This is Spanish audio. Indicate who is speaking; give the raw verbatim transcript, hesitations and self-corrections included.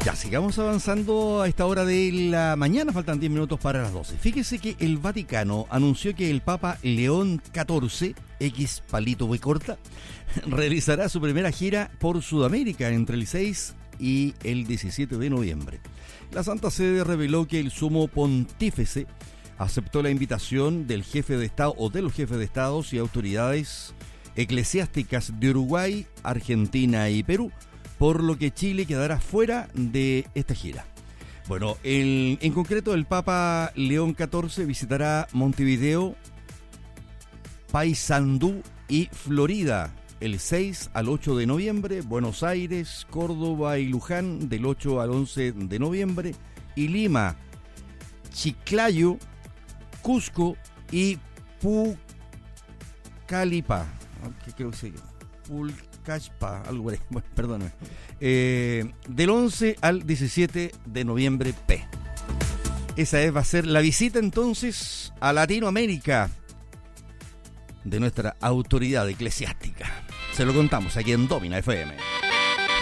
Speaker 1: Ya, sigamos avanzando a esta hora de la mañana, faltan diez minutos para las doce. Fíjese que el Vaticano anunció que el Papa León catorce, equis palito B corta, realizará su primera gira por Sudamérica entre el seis y el diecisiete de noviembre. La Santa Sede reveló que el sumo pontífice aceptó la invitación del jefe de Estado o de los jefes de Estados y autoridades eclesiásticas de Uruguay, Argentina y Perú, por lo que Chile quedará fuera de esta gira. Bueno, el, en concreto el Papa León catorce visitará Montevideo, Paysandú y Florida el seis al ocho de noviembre, Buenos Aires, Córdoba y Luján del ocho al once de noviembre, y Lima, Chiclayo, Cusco y Pucallpa. ¿Qué creo que se llama? Pucallpa, algo por ahí. Bueno, perdóname. Eh, del once al diecisiete de noviembre, P. Esa es, va a ser la visita entonces a Latinoamérica de nuestra autoridad eclesiástica. Se lo contamos aquí en Domina F M.